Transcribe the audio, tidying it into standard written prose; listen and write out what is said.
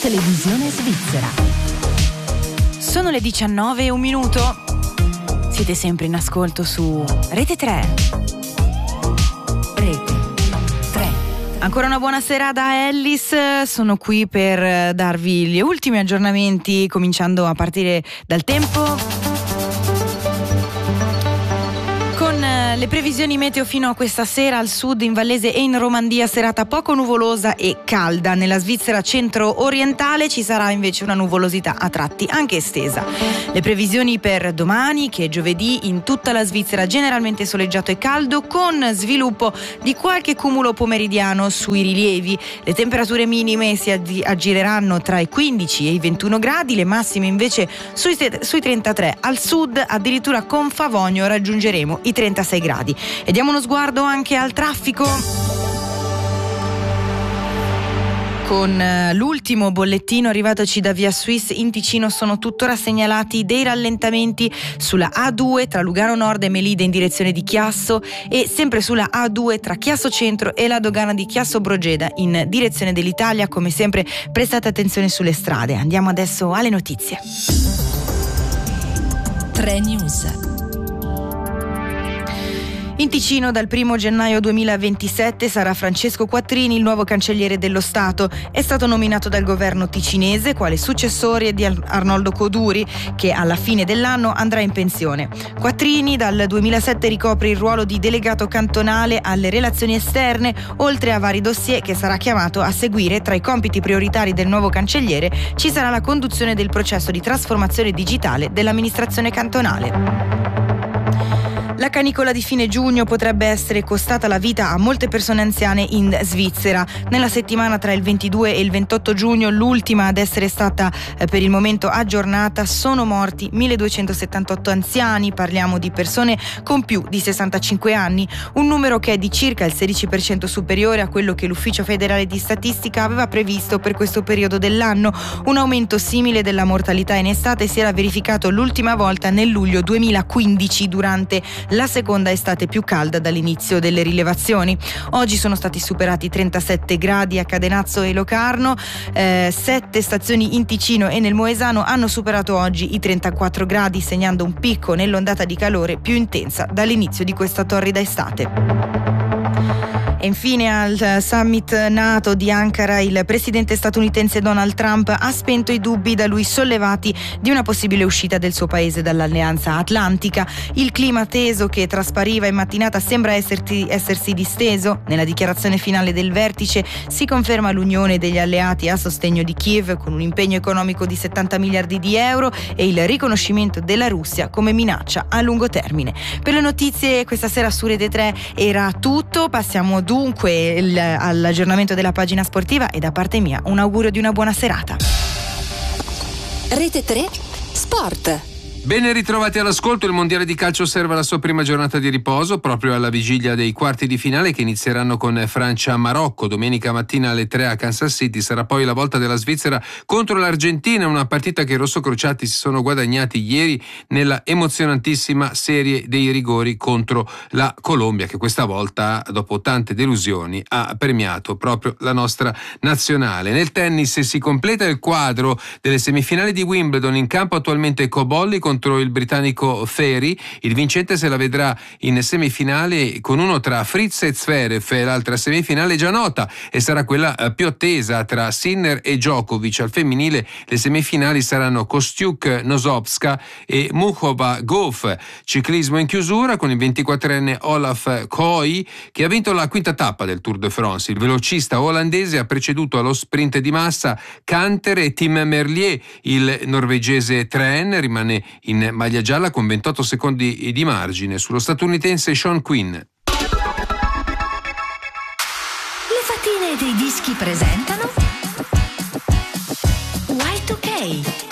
televisione svizzera. Sono le 19:01. Siete sempre in ascolto su Rete 3. Rete 3. Ancora una buona sera da Ellis, sono qui per darvi gli ultimi aggiornamenti, cominciando a partire dal tempo. Le previsioni meteo fino a questa sera: al sud, in Vallese e in Romandia serata poco nuvolosa e calda. Nella Svizzera centro-orientale ci sarà invece una nuvolosità a tratti anche estesa. Le previsioni per domani, che è giovedì, in tutta la Svizzera generalmente soleggiato e caldo, con sviluppo di qualche cumulo pomeridiano sui rilievi. Le temperature minime si aggireranno tra i 15 e i 21 gradi, le massime invece sui 33. Al sud, addirittura con Favogno, raggiungeremo i 36 gradi. E diamo uno sguardo anche al traffico. Con l'ultimo bollettino arrivatoci da Via Suisse in Ticino sono tuttora segnalati dei rallentamenti sulla A2 tra Lugano Nord e Melide in direzione di Chiasso, e sempre sulla A2 tra Chiasso Centro e la dogana di Chiasso Brogeda in direzione dell'Italia. Come sempre, prestate attenzione sulle strade. Andiamo adesso alle notizie. 3 News. In Ticino dal 1 gennaio 2027 sarà Francesco Quattrini il nuovo cancelliere dello Stato. È stato nominato dal governo ticinese quale successore di Arnoldo Coduri, che alla fine dell'anno andrà in pensione. Quattrini dal 2007 ricopre il ruolo di delegato cantonale alle relazioni esterne, oltre a vari dossier che sarà chiamato a seguire. Tra i compiti prioritari del nuovo cancelliere ci sarà la conduzione del processo di trasformazione digitale dell'amministrazione cantonale. La canicola di fine giugno potrebbe essere costata la vita a molte persone anziane in Svizzera. Nella settimana tra il 22 e il 28 giugno, l'ultima ad essere stata per il momento aggiornata, sono morti 1278 anziani. Parliamo di persone con più di 65 anni, un numero che è di circa il 16% superiore a quello che l'Ufficio federale di statistica aveva previsto per questo periodo dell'anno. Un aumento simile della mortalità in estate si era verificato l'ultima volta nel luglio 2015, durante la seconda estate più calda dall'inizio delle rilevazioni. Oggi sono stati superati 37 gradi a Cadenazzo e Locarno. 7 stazioni in Ticino e nel Moesano hanno superato oggi i 34 gradi, segnando un picco nell'ondata di calore più intensa dall'inizio di questa torrida estate. E infine, al summit NATO di Ankara, il presidente statunitense Donald Trump ha spento i dubbi da lui sollevati di una possibile uscita del suo paese dall'Alleanza Atlantica. Il clima teso che traspariva in mattinata sembra essersi disteso. Nella dichiarazione finale del vertice si conferma l'unione degli alleati a sostegno di Kiev, con un impegno economico di 70 miliardi di euro e il riconoscimento della Russia come minaccia a lungo termine. Per le notizie questa sera su Rete 3 era tutto. Passiamo dunque all'aggiornamento della pagina sportiva, e da parte mia un augurio di una buona serata. Rete 3 Sport. Ben ritrovati all'ascolto. Il mondiale di calcio osserva la sua prima giornata di riposo proprio alla vigilia dei quarti di finale, che inizieranno con Francia-Marocco domenica mattina alle 3 a Kansas City. Sarà poi la volta della Svizzera contro l'Argentina, una partita che i rossocrociati si sono guadagnati ieri nella emozionantissima serie dei rigori contro la Colombia, che questa volta, dopo tante delusioni, ha premiato proprio la nostra nazionale. Nel tennis si completa il quadro delle semifinali di Wimbledon. In campo attualmente Cobolli contro il britannico Ferry. Il vincente se la vedrà in semifinale con uno tra Fritz e Zverev, e l'altra semifinale già nota e sarà quella più attesa tra Sinner e Djokovic. Al femminile le semifinali saranno Kostiuk-Nosovska e Muchova-Gauff. Ciclismo in chiusura con il 24enne Olaf Kooi, che ha vinto la quinta tappa del Tour de France. Il velocista olandese ha preceduto allo sprint di massa Canter e Tim Merlier. Il norvegese Tren rimane in maglia gialla con 28 secondi di margine sullo statunitense Sean Quinn. Le fatine dei dischi presentano Y2K.